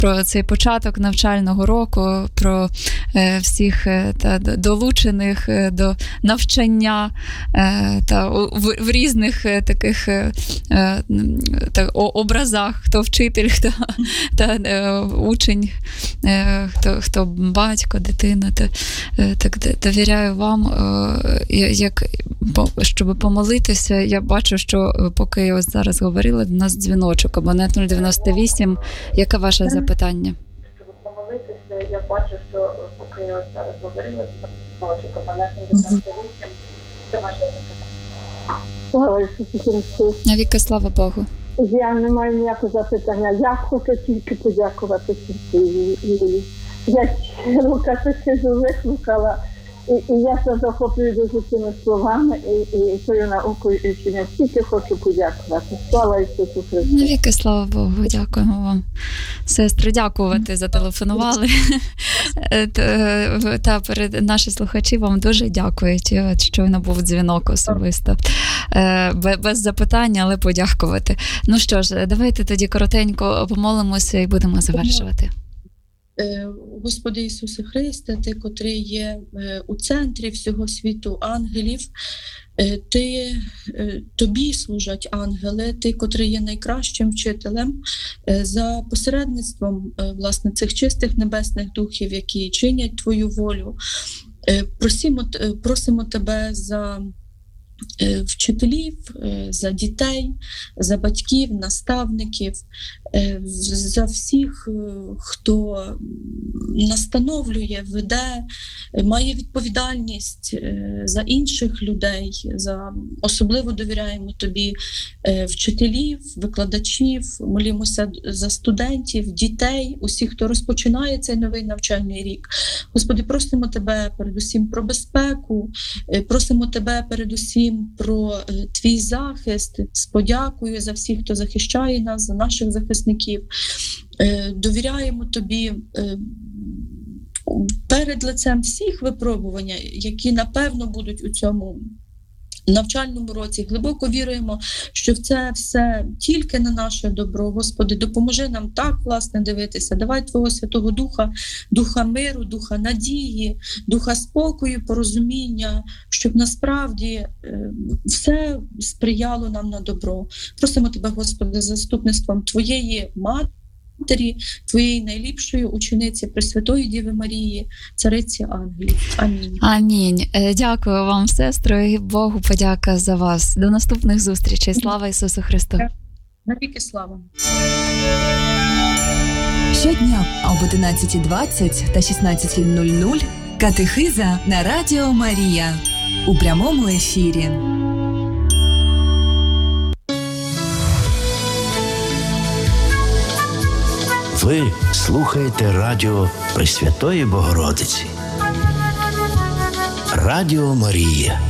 про цей початок навчального року, про всіх долучених до навчання та в різних таких образах, хто вчитель, хто учень, хто батько, дитина. Так довіряю вам, щоб помолитися. Я бачу, що поки я ось зараз говорила, до нас дзвіночок, абонент 098. Яке ваше запитання? Щоб помолитися, я бачу, що поки я ось зараз говорила, дзвіночок, абонент 098. Це ваше запитання. Слава Ісусу Христу. Навіки слава Богу. Я не маю ніякого запитання. Я хочу тільки подякувати Сергію Юлії. Я щиро катехизу вислухала, і я все захоплюю дуже цими словами і тою наукою, і вченням. Тільки хочу подякувати. Слава Ісусу Христу. Навіки слава Богу. Дякуємо вам. Сестри, дякувати, зателефонували. Та перед наші слухачі вам дуже дякують. Щойно був дзвінок особисто. Без запитання, але подякувати. Ну що ж, давайте тоді коротенько помолимося і будемо завершувати. Господи Ісусе Христе, Ти, котрий є у центрі всього світу ангелів, Тобі служать ангели, Ти, котрий є найкращим вчителем, за посередництвом, власне, цих чистих небесних духів, які чинять Твою волю. Просимо Тебе за вчителів, за дітей, за батьків, наставників, за всіх, хто настановлює, веде, має відповідальність за інших людей. Особливо довіряємо Тобі вчителів, викладачів, молімося за студентів, дітей, усіх, хто розпочинає цей новий навчальний рік. Господи, просимо Тебе передусім про безпеку, просимо Тебе передусім про Твій захист, з подякою за всіх, хто захищає нас, за наших захисників. Довіряємо Тобі перед лицем всіх випробувань, які, напевно, будуть у цьому навчальному році. Глибоко віруємо, що це все тільки на наше добро. Господи, допоможи нам так, власне, дивитися. Давай Твого Святого Духа, Духа миру, Духа надії, Духа спокою, порозуміння, щоб насправді все сприяло нам на добро. Просимо Тебе, Господи, за заступництвом Твоєї Матері, Твоєї найліпшої учениці, Пресвятої Діви Марії, Цариці ангелів. Амінь. Амінь. Дякую вам, сестро, і Богу подяка за вас. До наступних зустрічей. Слава Ісусу Христу. Навіки слава. Щодня об 11:20 та 16:00 катехиза на Радіо Марія у прямому ефірі. Ви слухаєте радіо Пресвятої Богородиці. Радіо Марія.